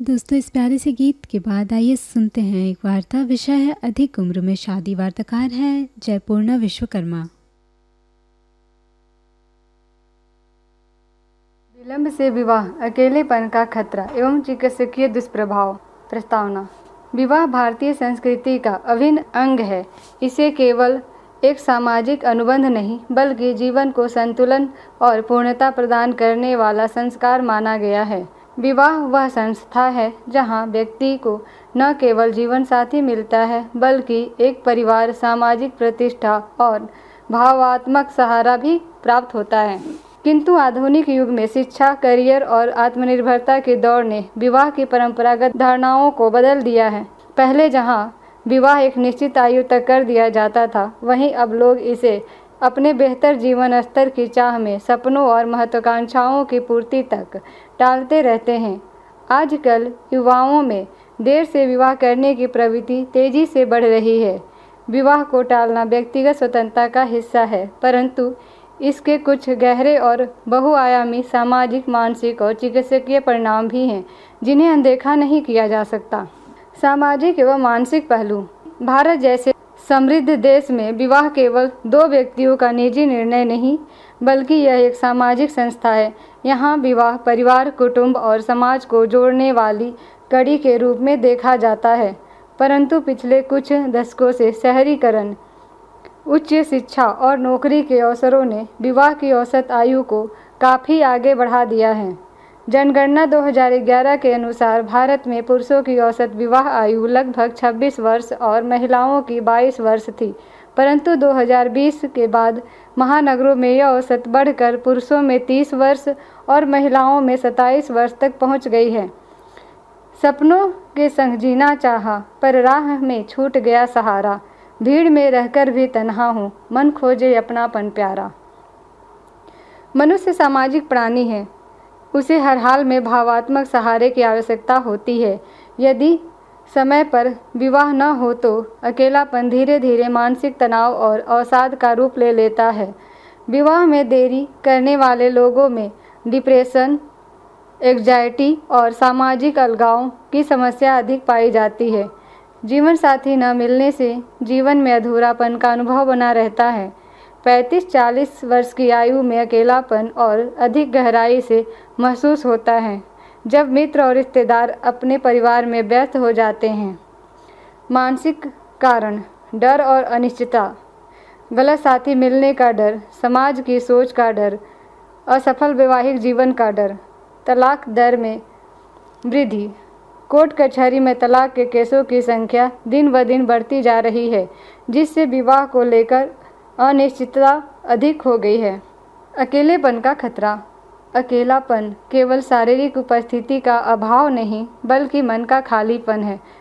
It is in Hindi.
दोस्तों, इस प्यारे से गीत के बाद आइए सुनते हैं एक वार्ता। विषय है अधिक उम्र में शादी। वार्ताकार है जयपूर्णा विश्वकर्मा। विलंब से विवाह, अकेलेपन का खतरा एवं चिकित्सकीय दुष्प्रभाव। प्रस्तावना। विवाह भारतीय संस्कृति का अभिन्न अंग है। इसे केवल एक सामाजिक अनुबंध नहीं बल्कि जीवन को संतुलन और पूर्णता प्रदान करने वाला संस्कार माना गया है। विवाह वह संस्था है जहां व्यक्ति को न केवल जीवन साथी मिलता है बल्कि एक परिवार, सामाजिक प्रतिष्ठा और भावनात्मक सहारा भी प्राप्त होता है। किंतु आधुनिक युग में शिक्षा, करियर और आत्मनिर्भरता के दौर ने विवाह की परंपरागत धारणाओं को बदल दिया है। पहले जहां विवाह एक निश्चित आयु तक कर दिया जाता था, वहीं अब लोग इसे अपने बेहतर जीवन स्तर की चाह में सपनों और महत्वाकांक्षाओं की पूर्ति तक टालते रहते हैं। आजकल युवाओं में देर से विवाह करने की प्रवृत्ति तेजी से बढ़ रही है। विवाह को टालना व्यक्तिगत स्वतंत्रता का हिस्सा है, परंतु इसके कुछ गहरे और बहुआयामी सामाजिक, मानसिक और चिकित्सकीय परिणाम भी हैं जिन्हें अनदेखा नहीं किया जा सकता। सामाजिक एवं मानसिक पहलू। भारत जैसे समृद्ध देश में विवाह केवल दो व्यक्तियों का निजी निर्णय नहीं बल्कि यह एक सामाजिक संस्था है। यहाँ विवाह परिवार, कुटुंब और समाज को जोड़ने वाली कड़ी के रूप में देखा जाता है। परंतु पिछले कुछ दशकों से शहरीकरण, उच्च शिक्षा और नौकरी के अवसरों ने विवाह की औसत आयु को काफ़ी आगे बढ़ा दिया है। जनगणना 2011 के अनुसार भारत में पुरुषों की औसत विवाह आयु लगभग 26 वर्ष और महिलाओं की 22 वर्ष थी, परंतु 2020 के बाद महानगरों में यह औसत बढ़कर पुरुषों में 30 वर्ष और महिलाओं में 27 वर्ष तक पहुंच गई है। सपनों के संग जीना चाहा, पर राह में छूट गया सहारा। भीड़ में रहकर भी तन्हा हूँ, मन खोजे अपनापन प्यारा। मनुष्य सामाजिक प्राणी है। उसे हर हाल में भावात्मक सहारे की आवश्यकता होती है। यदि समय पर विवाह न हो तो अकेलापन धीरे धीरे मानसिक तनाव और अवसाद का रूप ले लेता है। विवाह में देरी करने वाले लोगों में डिप्रेशन, एंग्जाइटी और सामाजिक अलगाव की समस्या अधिक पाई जाती है। जीवन साथी न मिलने से जीवन में अधूरापन का अनुभव बना रहता है। 35-40 वर्ष की आयु में अकेलापन और अधिक गहराई से महसूस होता है जब मित्र और रिश्तेदार अपने परिवार में व्यस्त हो जाते हैं। मानसिक कारण। डर और अनिश्चितता। गलत साथी मिलने का डर, समाज की सोच का डर, असफल वैवाहिक जीवन का डर, तलाक दर में वृद्धि। कोर्ट कचहरी में तलाक के केसों की संख्या दिन ब दिन बढ़ती जा रही है, जिससे विवाह को लेकर अनिश्चितता अधिक हो गई है। अकेलेपन का खतरा। अकेलापन केवल शारीरिक उपस्थिति का अभाव नहीं बल्कि मन का खालीपन है।